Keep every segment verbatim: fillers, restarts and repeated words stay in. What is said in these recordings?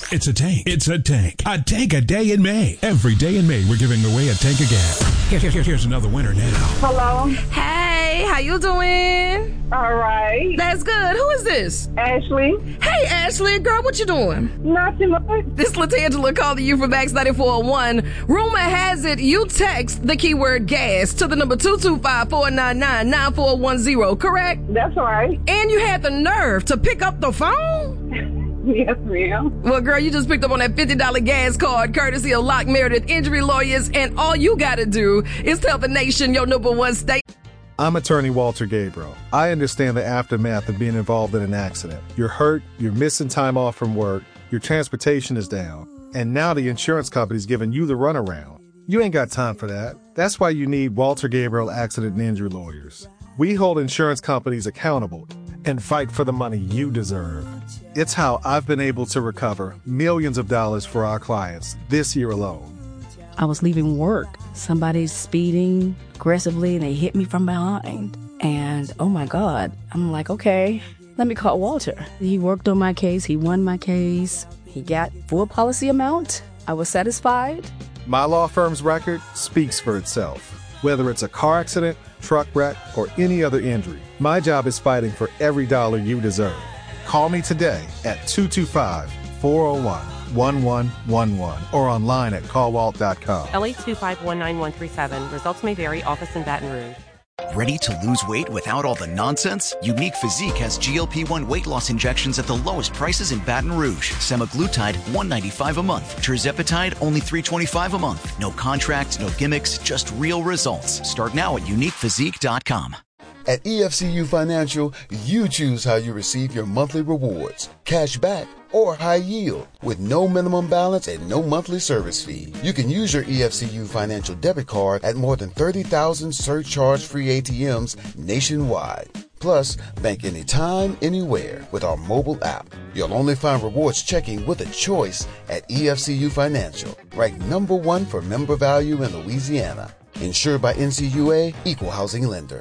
It's a tank. It's a tank. A tank a day in May. Every day in May, we're giving away a tank of gas. Here, here, here, here's another winner now. Hello. Hey, how you doing? All right. That's good. Who is this? Ashley. Hey, Ashley. Girl, what you doing? Nothing much. This is LaTangela calling you from Max ninety-four oh one. Rumor has it you text the keyword gas to the number two two five, four nine nine, nine four one zero, correct? That's right. And you had the nerve to pick up the phone? Yes, ma'am. Well, girl, you just picked up on that fifty dollars gas card courtesy of Locke Meredith Injury Lawyers, and all you gotta do is tell the nation your number one state. I'm attorney Walter Gabriel. I understand the aftermath of being involved in an accident. You're hurt, you're missing time off from work, your transportation is down, and now the insurance company's giving you the runaround. You ain't got time for that. That's why you need Walter Gabriel Accident and Injury Lawyers. We hold insurance companies accountable and fight for the money you deserve. It's how I've been able to recover millions of dollars for our clients this year alone. I was leaving work. Somebody's speeding aggressively and they hit me from behind. And oh my God, I'm like, okay, let me call Walter. He worked on my case. He won my case. He got full policy amount. I was satisfied. My law firm's record speaks for itself. Whether it's a car accident, truck wreck, or any other injury, my job is fighting for every dollar you deserve. Call me today at two two five, four oh one, one one one one or online at call walt dot com. L eight two five one nine one three seven. Results may vary. Office in Baton Rouge. Ready to lose weight without all the nonsense? Unique Physique has G L P one weight loss injections at the lowest prices in Baton Rouge. Semaglutide, one hundred ninety-five dollars a month. Tirzepatide, only three hundred twenty-five dollars a month. No contracts, no gimmicks, just real results. Start now at unique physique dot com. At E F C U Financial, you choose how you receive your monthly rewards, cash back, or high yield, with no minimum balance and no monthly service fee. You can use your E F C U Financial debit card at more than thirty thousand surcharge-free A T Ms nationwide. Plus, bank anytime, anywhere with our mobile app. You'll only find rewards checking with a choice at E F C U Financial, ranked number one for member value in Louisiana. Insured by N C U A, Equal Housing Lender.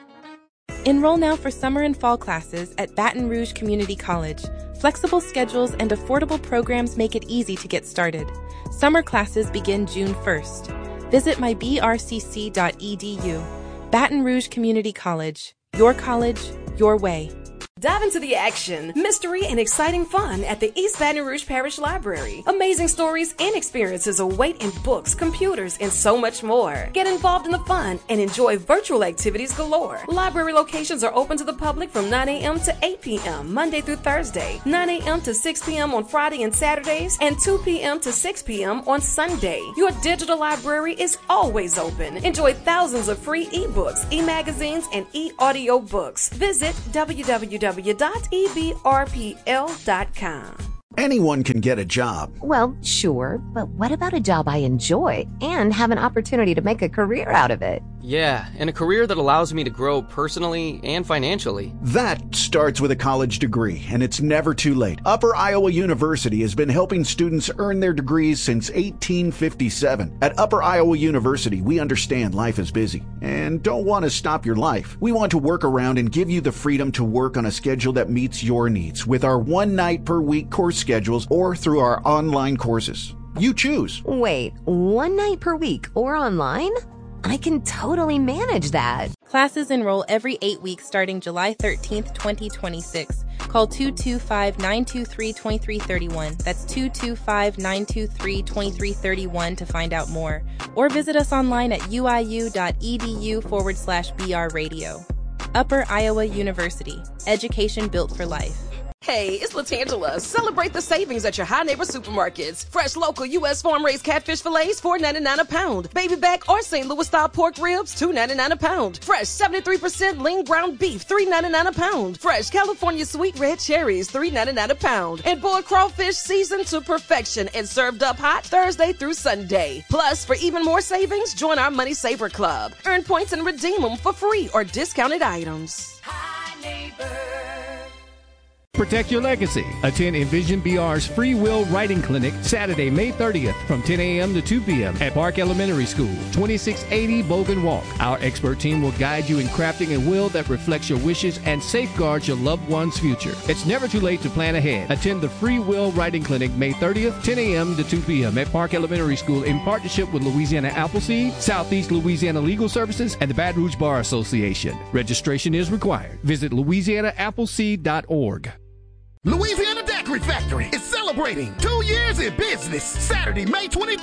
Enroll now for summer and fall classes at Baton Rouge Community College. Flexible schedules and affordable programs make it easy to get started. Summer classes begin June first. Visit my b r c c dot e d u. Baton Rouge Community College. Your college, your way. Dive into the action, mystery, and exciting fun at the East Baton Rouge Parish Library. Amazing stories and experiences await in books, computers, and so much more. Get involved in the fun and enjoy virtual activities galore. Library locations are open to the public from nine a.m. to eight p.m. Monday through Thursday, nine a.m. to six p.m. on Friday and Saturdays, and two p.m. to six p.m. on Sunday. Your digital library is always open. Enjoy thousands of free ebooks, e-magazines, and e-audio books. Visit w w w dot e b r p l dot com. Anyone can get a job. Well, sure, but what about a job I enjoy and have an opportunity to make a career out of it? Yeah, and a career that allows me to grow personally and financially. That starts with a college degree, and it's never too late. Upper Iowa University has been helping students earn their degrees since eighteen fifty-seven. At Upper Iowa University, we understand life is busy and don't want to stop your life. We want to work around and give you the freedom to work on a schedule that meets your needs with our one night per week course schedules or through our online courses. You choose. Wait, one night per week or online? I can totally manage that. Classes enroll every eight weeks starting July thirteenth, twenty twenty-six. Call two two five, nine two three, two three three one. That's two two five, nine two three, two three three one to find out more. Or visit us online at uiu.edu forward slash BR radio. Upper Iowa University. Education built for life. Hey, it's LaTangela. Celebrate the savings at your High Neighbor supermarkets. Fresh local U S farm-raised catfish fillets, four ninety-nine a pound. Baby back or Saint Louis style pork ribs, two ninety-nine a pound. Fresh seventy-three percent lean ground beef, three ninety-nine a pound. Fresh California sweet red cherries, three ninety-nine a pound. And boiled crawfish seasoned to perfection and served up hot Thursday through Sunday. Plus, for even more savings, join our Money Saver Club. Earn points and redeem them for free or discounted items. High Neighbor. Protect your legacy. Attend Envision B R's Free Will Writing Clinic Saturday, May thirtieth from ten a.m. to two p.m. at Park Elementary School, twenty-six eighty Bogan Walk. Our expert team will guide you in crafting a will that reflects your wishes and safeguards your loved one's future. It's never too late to plan ahead. Attend the Free Will Writing Clinic May thirtieth, ten a.m. to two p.m. at Park Elementary School in partnership with Louisiana Appleseed, Southeast Louisiana Legal Services, and the Baton Rouge Bar Association. Registration is required. Visit louisiana appleseed dot org. Louisiana Daiquiri Factory is celebrating two years in business. Saturday, May twenty-third.